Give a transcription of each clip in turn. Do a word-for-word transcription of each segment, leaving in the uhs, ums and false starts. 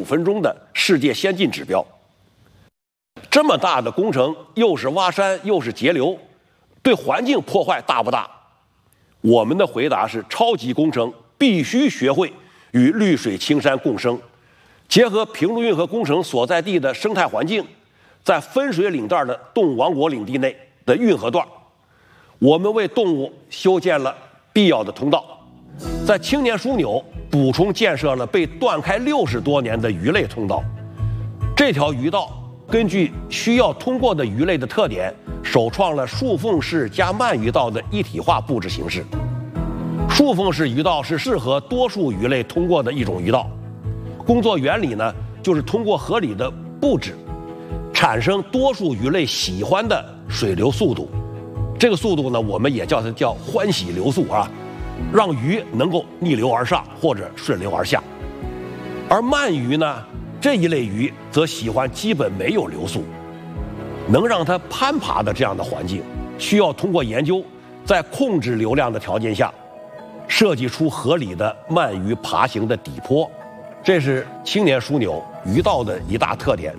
分钟的世界先进指标。这么大的工程，又是挖山又是截流，对环境破坏大不大？我们的回答是：超级工程必须学会与绿水青山共生，结合平陆运河工程所在地的生态环境，在分水岭带的动物王国领地内的运河段，我们为动物修建了必要的通道，在青年枢纽补充建设了被断开六十多年的鱼类通道。这条鱼道根据需要通过的鱼类的特点，首创了树缝式加鳗鱼道的一体化布置形式。树缝式鱼道是适合多数鱼类通过的一种鱼道，工作原理呢，就是通过合理的布置，产生多数鱼类喜欢的水流速度。这个速度呢，我们也叫它叫欢喜流速啊，让鱼能够逆流而上或者顺流而下。而鳗鱼呢，这一类鱼则喜欢基本没有流速，能让它攀爬的这样的环境，需要通过研究，在控制流量的条件下，设计出合理的鳗鱼爬行的底坡。这是青年枢纽鱼道的一大特点。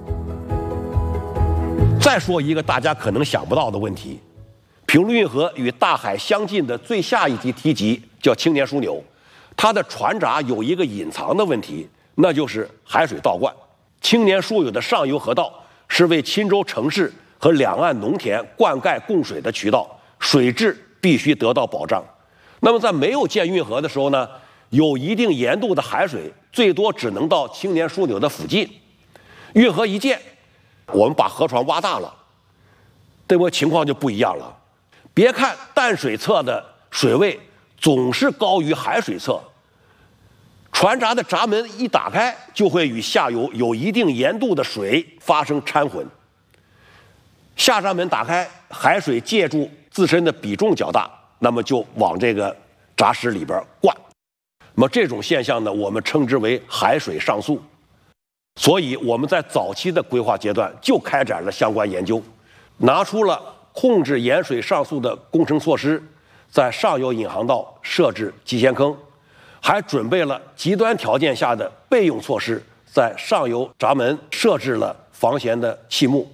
再说一个大家可能想不到的问题，平陆运河与大海相近的最下一级梯级叫青年枢纽，它的船闸有一个隐藏的问题，那就是海水倒灌。青年枢纽的上游河道是为钦州城市和两岸农田灌溉供水的渠道，水质必须得到保障。那么在没有建运河的时候呢，有一定盐度的海水最多只能到青年枢纽的附近。运河一建，我们把河床挖大了，这波情况就不一样了。别看淡水侧的水位总是高于海水侧，船闸的闸门一打开，就会与下游有一定盐度的水发生掺混。下闸门打开，海水借助自身的比重较大，那么就往这个闸室里边灌。那么这种现象呢，我们称之为海水上溯。所以我们在早期的规划阶段就开展了相关研究，拿出了控制盐水上溯的工程措施，在上游引航道设置集贤坑，还准备了极端条件下的备用措施，在上游闸门设置了防咸的气幕。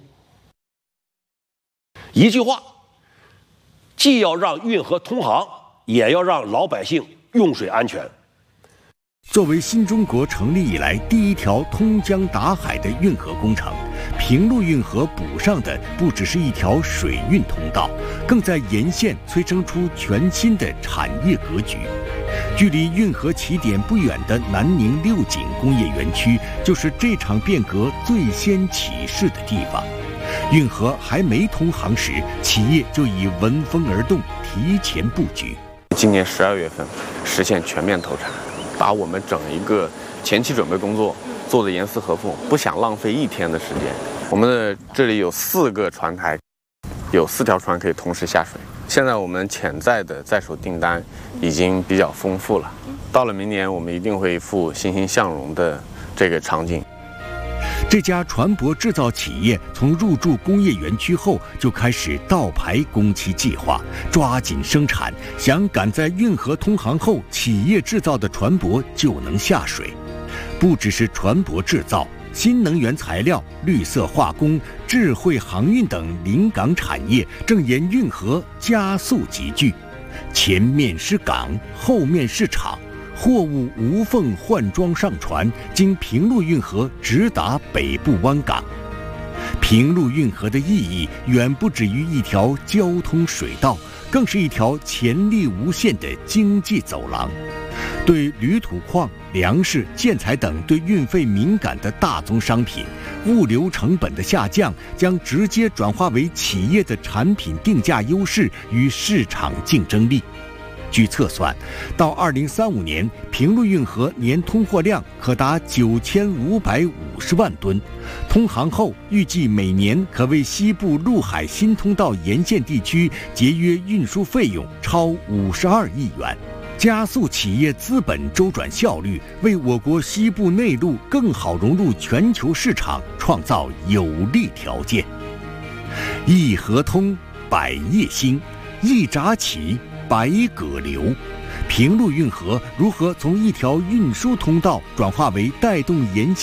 一句话，既要让运河通航，也要让老百姓用水安全。 作为新中国成立以来第一条通江达海的运河工程，平陆运河补上的不只是一条水运通道，更在沿线催生出全新的产业格局。距离运河起点不远的南宁六井工业园区，就是这场变革最先起势的地方。运河还没通航时，企业就已闻风而动，提前布局。 今年十二月份实现全面投产，把我们整一个前期准备工作做得严丝合缝，不想浪费一天的时间。我们的这里有四个船台，有四条船可以同时下水。现在我们潜在的在手订单已经比较丰富了，到了明年我们一定会赴欣欣向荣的这个场景。 这家船舶制造企业从入驻工业园区后就开始倒排工期计划，抓紧生产，想赶在运河通航后企业制造的船舶就能下水。不只是船舶制造，新能源材料、绿色化工、智慧航运等临港产业正沿运河加速集聚。前面是港，后面是厂，货物无缝换装上船，经平陆运河直达北部湾港。平陆运河的意义远不止于一条交通水道，更是一条潜力无限的经济走廊。对铝土矿、粮食、建材等对运费敏感的大宗商品，物流成本的下降将直接转化为企业的产品定价优势与市场竞争力。据测算，到二零三五年，平陆运河年通货量可达九千五百五十万吨。通航后，预计每年可为西部陆海新通道沿线地区节约运输费用超五十二亿元，加速企业资本周转效率，为我国西部内陆更好融入全球市场创造有利条件。一河通，百业兴；一闸起，百舸流。平陆运河如何从一条运输通道转化为带动沿线